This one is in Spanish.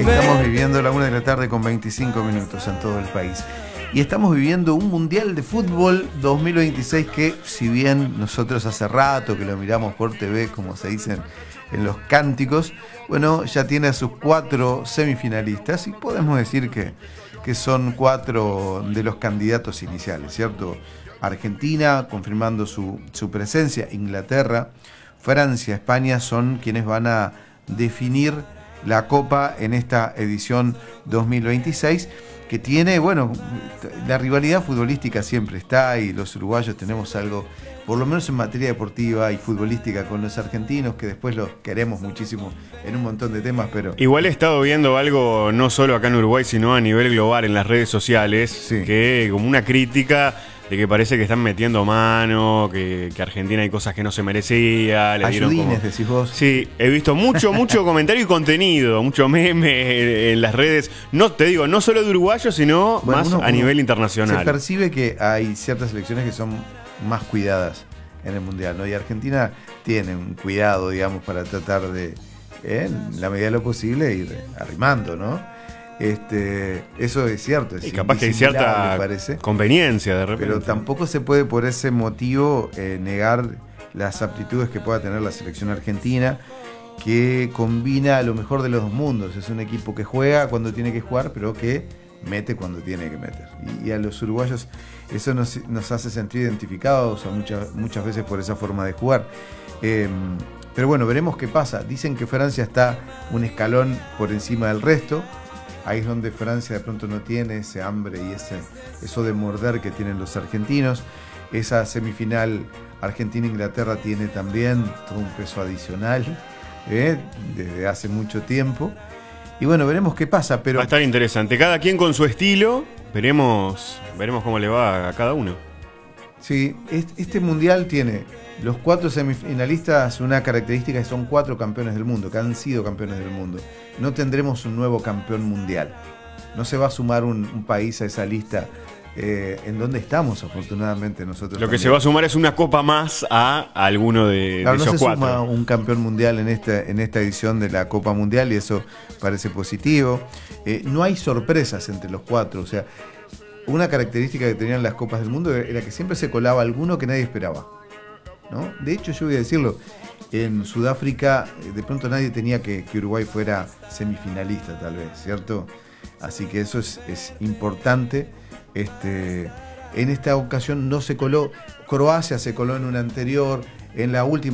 Estamos viviendo la 1 de la tarde con 25 minutos en todo el país. Y estamos viviendo un Mundial de Fútbol 2026 que, si bien nosotros hace rato que lo miramos por TV, como se dicen en los cánticos, bueno, ya tiene a sus 4 semifinalistas y podemos decir que son 4 de los candidatos iniciales, ¿cierto? Argentina confirmando su presencia, Inglaterra, Francia, España son quienes van a definir la Copa en esta edición 2026, que tiene, bueno, la rivalidad futbolística siempre está y los uruguayos tenemos algo, por lo menos en materia deportiva y futbolística, con los argentinos, que después los queremos muchísimo en un montón de temas, pero... Igual he estado viendo algo, no solo acá en Uruguay, sino a nivel global en las redes sociales, sí, que como una crítica de que parece que están metiendo mano, que Argentina hay cosas que no se merecía. Le dieron ayudines, como... decís vos. Sí, he visto mucho comentario y contenido, mucho meme en las redes. No te digo, no solo de uruguayos, sino bueno, más a nivel internacional. Se percibe que hay ciertas selecciones que son más cuidadas en el Mundial, ¿no? Y Argentina tiene un cuidado, digamos, para tratar de, en la medida de lo posible, ir arrimando, ¿no? Eso es cierto. Es y capaz que hay cierta conveniencia de repente. Pero tampoco se puede por ese motivo negar las aptitudes que pueda tener la selección argentina, que combina lo mejor de los dos mundos. Es un equipo que juega cuando tiene que jugar, pero que mete cuando tiene que meter. Y a los uruguayos eso nos hace sentir identificados muchas veces por esa forma de jugar. Pero bueno, veremos qué pasa. Dicen que Francia está un escalón por encima del resto. Ahí es donde Francia de pronto no tiene ese hambre y eso de morder que tienen los argentinos. Esa semifinal Argentina-Inglaterra tiene también todo un peso adicional desde hace mucho tiempo. Y bueno, veremos qué pasa. Pero va a estar interesante. Cada quien con su estilo. Veremos cómo le va a cada uno. Sí, este mundial tiene los 4 semifinalistas, una característica que son 4 campeones del mundo, que han sido campeones del mundo. No tendremos un nuevo campeón mundial. No se va a sumar un país a esa lista en donde estamos, afortunadamente nosotros. Lo que también se va a sumar es una copa más a alguno de esos 4. No se suma un campeón mundial en esta edición de la Copa Mundial y eso parece positivo. No hay sorpresas entre los 4, o sea, una característica que tenían las Copas del Mundo era que siempre se colaba alguno que nadie esperaba, ¿no? De hecho, yo voy a decirlo, en Sudáfrica de pronto nadie tenía que Uruguay fuera semifinalista, tal vez, ¿cierto? Así que eso es importante. En esta ocasión no se coló, Croacia se coló en una anterior, en la última